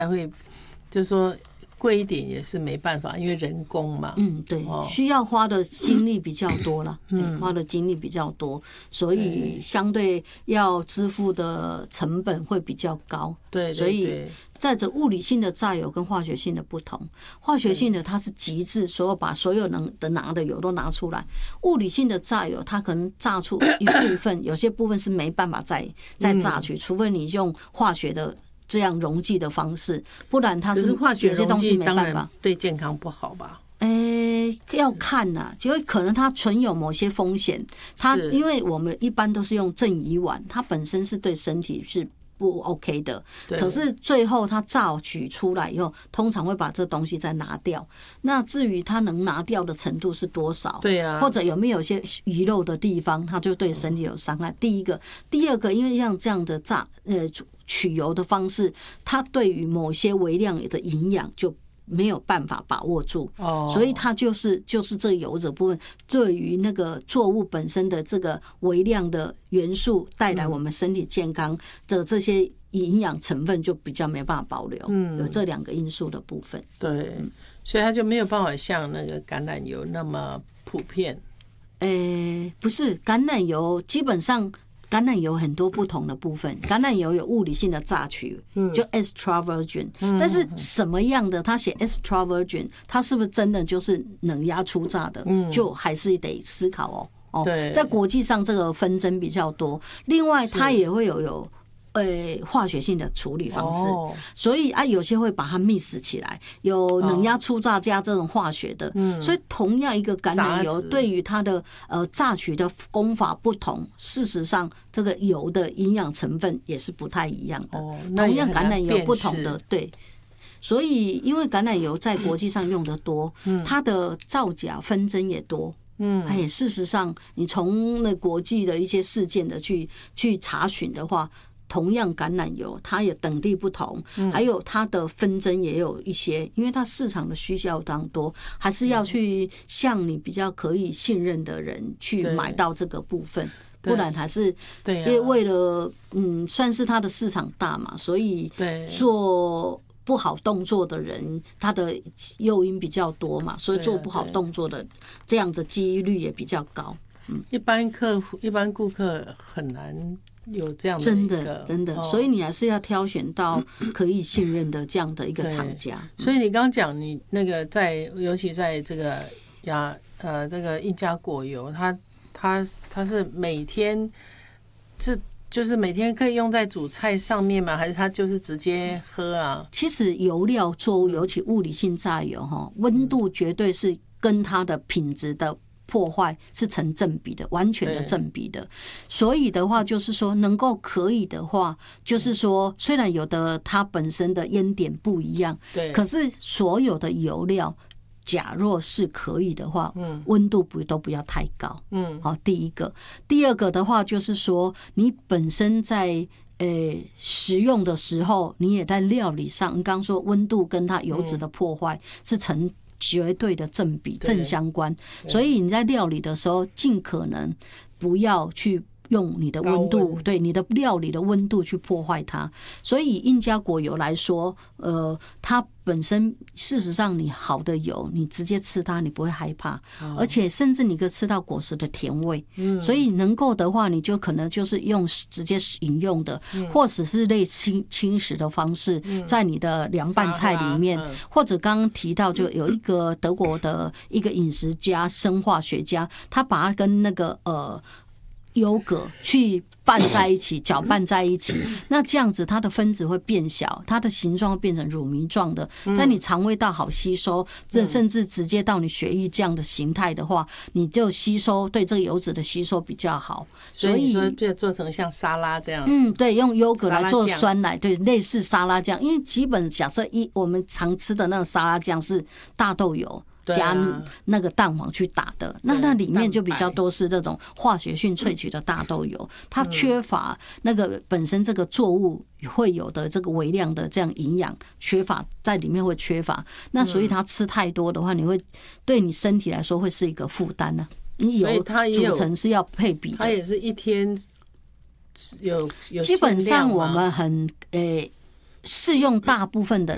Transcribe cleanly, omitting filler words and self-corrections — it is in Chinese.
还会就是说贵一点也是没办法，因为人工嘛。 对，需要花的精力比较多了，花的精力比较多，所以相对要支付的成本会比较高。 对， 所以在这物理性的榨油跟化学性的不同，化学性的它是极致，把所有能拿的油都拿出来；物理性的榨油，它可能榨出一部分，有些部分是没办法再榨取，除非你用化学的这样溶剂的方式，不然它是化学有些东西没办法， 对健康不好吧？ 要看啦，就可能它存有某些风险。它因为我们一般都是用正乙烷，它本身是对身体是不 OK 的，可是最后它榨取出来以后，通常会把这东西再拿掉。那至于它能拿掉的程度是多少， 对啊， 或者有没有一些遗漏的地方，它就对身体有伤害。第一个，第二个，因为像这样的取油的方式，它对于某些微量的营养就没有办法把握住，所以它就是这油脂部分对于那个作物本身的这个微量的元素带来我们身体健康的这些营养成分就比较没办法保留，有这两个因素的部分。 对，所以它就没有办法像那个橄榄油那么普遍。 不是，橄榄油基本上。橄榄油很多不同的部分，橄榄油有物理性的榨取，就 extra virgin，但是什么样的它写 extra virgin，它是不是真的就是冷压初榨的，就还是得思考哦。在国际上这个纷争比较多，另外它也会有化学性的处理方式，所以有些会把它 mix 起来，有冷压初榨加这种化学的，所以同样一个橄榄油对于它的榨取的功法不同，事实上这个油的营养成分也是不太一样的。同样橄榄油不同的，对。所以因为橄榄油在国际上用的多，它的造假纷争也多。事实上你从那国际的一些事件的去查询的话，同样橄榄油它也等地不同，还有它的纷争也有一些，因为它市场的需要当多，还是要去向你比较可以信任的人去买到这个部分，不然还是因为为了算是它的市场大嘛，所以做不好动作的人，他的诱因比较多嘛，所以做不好动作的这样子几率也比较高。 一般顾客很难有这样的真的，所以你还是要挑选到可以信任的这样的一个厂家。 所以你刚刚讲你那个尤其在这个这个印加果油，它是每天就是每天可以用在煮菜上面吗？还是它就是直接喝啊？ 其实油料作物，尤其物理性榨油，温度绝对是跟它的品质的破坏是成正比的，完全的正比的。所以的话，就是说可以的话，就是说虽然有的它本身的烟点不一样，可是所有的油料。假若是可以的话，温度都不要太高。好，第一个，第二个的话就是说，你本身在食用的时候，你也在料理上，你刚刚说温度跟它油脂的破坏是成绝对的正比正相关，所以你在料理的时候，尽可能不要去。用你的温度，对你的料理的温度去破坏它。所以以印加果油来说，它本身事实上你好的油，你直接吃它，你不会害怕，而且甚至你可以吃到果实的甜味。所以能够的话，你就可能就是用直接饮用的，或者是类轻食的方式，在你的凉拌菜里面，或者刚刚提到就有一个德国的一个饮食家、生化学家，他把它跟那个优格去拌在一起，搅拌在一起，那这样子它的分子会变小，它的形状会变成乳糜状的，在你肠胃道好吸收，甚至直接到你血液这样的形态的话，你就吸收对这个油脂的吸收比较好。 所以说就做成像沙拉这样。 对，用优格来做酸奶，对，类似沙拉酱。因为基本假设我们常吃的那个沙拉酱是大豆油。加那个蛋黄去打的，那里面就比较多是这种化学性萃取的大豆油，它缺乏那个本身这个作物会有的这个微量的这样营养缺乏，在里面会缺乏，那所以它吃太多的话，你会对你身体来说会是一个负担呢。你油组成是要配比的， 它也是一天有基本上我们很适用大部分的